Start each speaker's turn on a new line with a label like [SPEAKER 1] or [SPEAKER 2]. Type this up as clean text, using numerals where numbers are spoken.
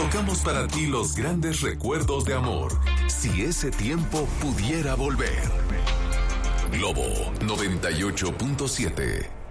[SPEAKER 1] Tocamos para ti los grandes recuerdos de amor. Si ese tiempo pudiera volver. Globo 98.7.